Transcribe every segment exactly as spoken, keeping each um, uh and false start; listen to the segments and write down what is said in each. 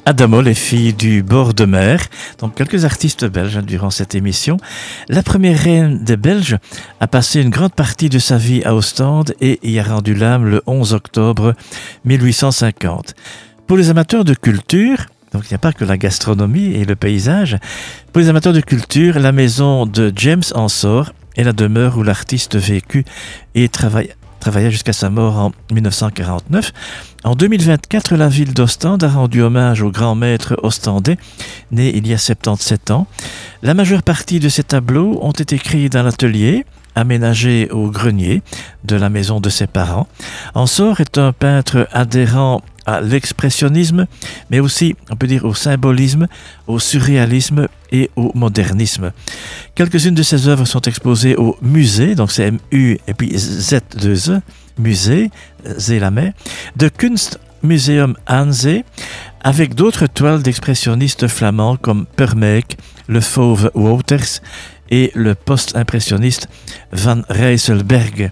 Adamo, les filles du bord de mer. Donc quelques artistes belges hein, durant cette émission. La première reine des Belges a passé une grande partie de sa vie à Ostende et y a rendu l'âme le onze octobre mille huit cent cinquante. Pour les amateurs de culture, donc il n'y a pas que la gastronomie et le paysage, pour les amateurs de culture, la maison de James Ensor est la demeure où l'artiste vécut et travailla. travailla jusqu'à sa mort en mille neuf cent quarante-neuf. En deux mille vingt-quatre, la ville d'Ostende a rendu hommage au grand maître ostendais, né il y a soixante-dix-sept ans. La majeure partie de ces tableaux ont été créés dans l'atelier, aménagé au grenier de la maison de ses parents. Ensor est un peintre adhérent à l'expressionnisme, mais aussi, on peut dire, au symbolisme, au surréalisme et au modernisme. Quelques-unes de ses œuvres sont exposées au musée, donc c'est M U et puis Z deux E, musée, Zelamé, de Kunstmuseum Anzee, avec d'autres toiles d'expressionnistes flamands comme Permeek, le fauve Wouters et le post-impressionniste Van Rijsselberghe.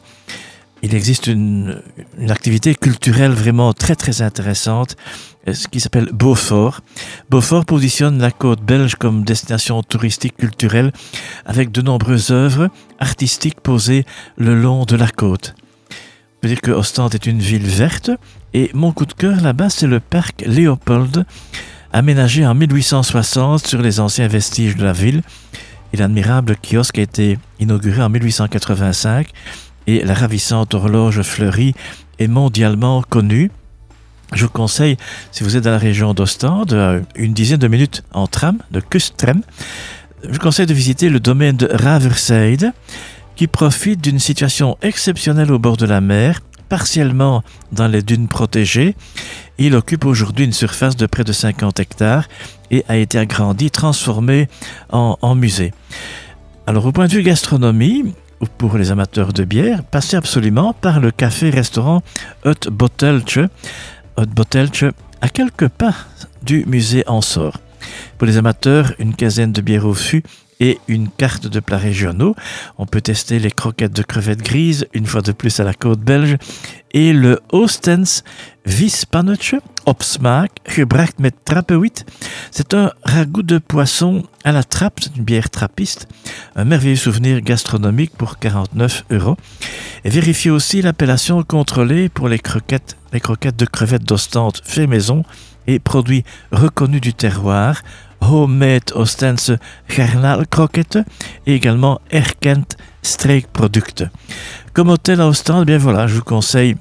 Il existe une, une activité culturelle vraiment très très intéressante, ce qui s'appelle Beaufort. Beaufort positionne la côte belge comme destination touristique culturelle avec de nombreuses œuvres artistiques posées le long de la côte. On peut dire que Ostende est une ville verte et mon coup de cœur là-bas c'est le parc Léopold, aménagé en mille huit cent soixante sur les anciens vestiges de la ville. Et l'admirable kiosque a été inauguré en mille huit cent quatre-vingt-cinq et la ravissante horloge fleurie est mondialement connue. Je vous conseille, si vous êtes dans la région d'Ostende, une dizaine de minutes en tram, de Kusttram, je vous conseille de visiter le domaine de Raverseide, qui profite d'une situation exceptionnelle au bord de la mer, partiellement dans les dunes protégées. Il occupe aujourd'hui une surface de près de cinquante hectares et a été agrandi, transformé en, en musée. Alors, au point de vue gastronomie, pour les amateurs de bière, passez absolument par le café-restaurant Het Boteltje, Het Boteltje, à quelques pas du musée Ensor. Pour les amateurs, une quinzaine de bières au fût et une carte de plats régionaux. On peut tester les croquettes de crevettes grises, une fois de plus à la côte belge, et le Oostens vispannetje op smaak, gebracht met trappewiet. C'est un ragoût de poisson à la trappe, c'est une bière trappiste, un merveilleux souvenir gastronomique pour quarante-neuf euros. Et vérifiez aussi l'appellation contrôlée pour les croquettes, les croquettes de crevettes d'Ostende fait maison et produits reconnus du terroir, Homemade Oostense garnaalkroket et également Erkend Streekproduct. Comme hôtel à Ostende, bien voilà, je vous conseille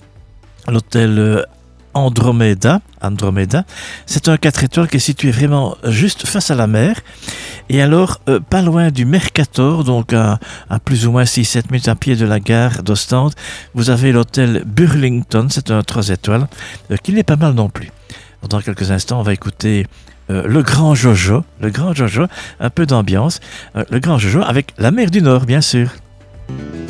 l'hôtel Andromeda. Andromeda, c'est un quatre étoiles qui est situé vraiment juste face à la mer et alors euh, pas loin du Mercator, donc à, à plus ou moins six à sept minutes à pied de la gare d'Ostende, vous avez l'hôtel Burlington, c'est un trois étoiles euh, qui n'est pas mal non plus. Dans quelques instants, on va écouter euh, le Grand Jojo, le Grand Jojo, un peu d'ambiance, euh, le Grand Jojo avec la mer du Nord, bien sûr.